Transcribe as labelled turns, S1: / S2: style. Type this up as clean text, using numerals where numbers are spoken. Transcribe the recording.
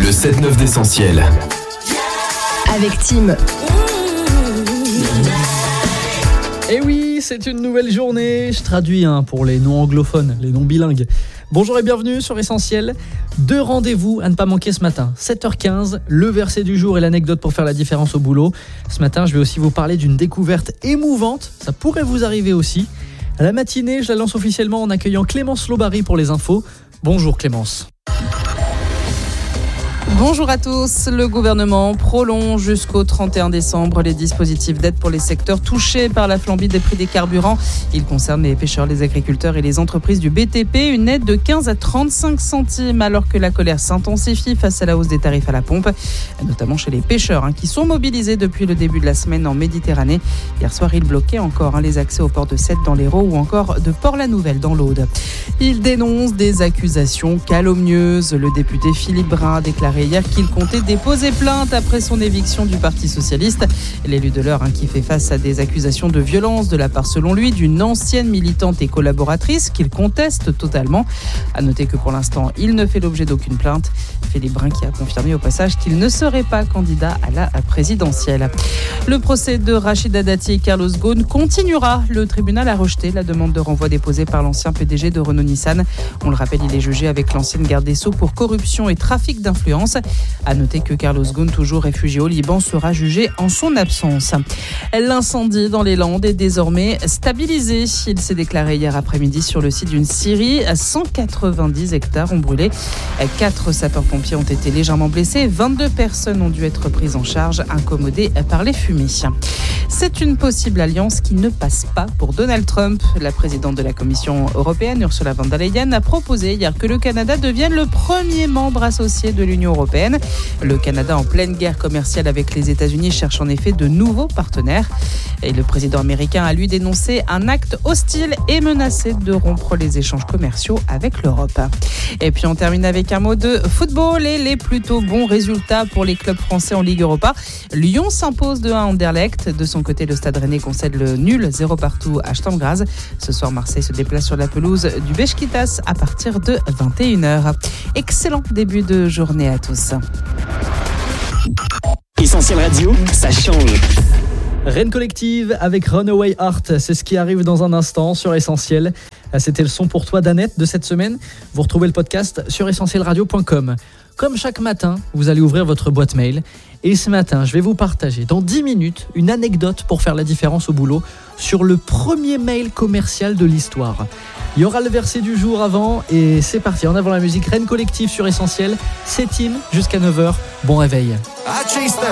S1: Le 7-9 d'Essentiel.
S2: Avec Tim.
S3: Et oui, c'est une nouvelle journée. Je traduis pour les non-anglophones, les non-bilingues. Bonjour et bienvenue sur Essentiel. 2 rendez-vous à ne pas manquer ce matin. 7h15, le verset du jour et l'anecdote pour faire la différence au boulot. Ce matin, je vais aussi vous parler d'une découverte émouvante. Ça pourrait vous arriver aussi. À la matinée, je la lance officiellement en accueillant Clémence Lobary pour les infos. Bonjour Clémence.
S4: Bonjour à tous. Le gouvernement prolonge jusqu'au 31 décembre les dispositifs d'aide pour les secteurs touchés par la flambée des prix des carburants. Ils concernent les pêcheurs, les agriculteurs et les entreprises du BTP. Une aide de 15 à 35 centimes alors que la colère s'intensifie face à la hausse des tarifs à la pompe, notamment chez les pêcheurs qui sont mobilisés depuis le début de la semaine en Méditerranée. Hier soir, ils bloquaient encore les accès au port de Sète dans l'Hérault ou encore de Port-la-Nouvelle dans l'Aude. Ils dénoncent des accusations calomnieuses. Le député Philippe Brun a déclaré hier qu'il comptait déposer plainte après son éviction du Parti Socialiste. L'élu de l'Eure qui fait face à des accusations de violence de la part, selon lui, d'une ancienne militante et collaboratrice qu'il conteste totalement. À noter que pour l'instant, il ne fait l'objet d'aucune plainte. Philippe Brun qui a confirmé au passage qu'il ne serait pas candidat à la présidentielle. Le procès de Rachida Dati et Carlos Ghosn continuera. Le tribunal a rejeté la demande de renvoi déposée par l'ancien PDG de Renault-Nissan. On le rappelle, il est jugé avec l'ancienne garde des Sceaux pour corruption et trafic d'influence. À noter que Carlos Ghosn, toujours réfugié au Liban, sera jugé en son absence. L'incendie dans les Landes est désormais stabilisé. Il s'est déclaré hier après-midi sur le site d'une scierie. 190 hectares ont brûlé. 4 sapeurs-pompiers ont été légèrement blessés. 22 personnes ont dû être prises en charge, incommodées par les fumées. C'est une possible alliance qui ne passe pas pour Donald Trump. La présidente de la Commission européenne, Ursula von der Leyen, a proposé hier que le Canada devienne le premier membre associé de l'Union européenne. Le Canada, en pleine guerre commerciale avec les États-Unis, cherche en effet de nouveaux partenaires. Et le président américain a lui dénoncé un acte hostile et menacé de rompre les échanges commerciaux avec l'Europe. Et puis on termine avec un mot de football et les plutôt bons résultats pour les clubs français en Ligue Europa. Lyon s'impose de 1 à Anderlecht. De son côté, le Stade Rennais concède le nul 0 partout à Sturm Graz. Ce soir, Marseille se déplace sur la pelouse du Beşiktaş à partir de 21h. Excellent début de journée à tous.
S5: Essentiel Radio, ça change.
S3: Rennes Collective avec Runaway Heart, c'est ce qui arrive dans un instant sur Essentiel. C'était le son pour toi d'Annette de cette semaine. Vous retrouvez le podcast sur essentielradio.com. Comme chaque matin, vous allez ouvrir votre boîte mail. Et ce matin, je vais vous partager dans 10 minutes une anecdote pour faire la différence au boulot sur le premier mail commercial de l'histoire. Il y aura le verset du jour avant et c'est parti. En avant la musique, Rennes Collective sur Essentiel. C'est Tim jusqu'à 9h. Bon réveil.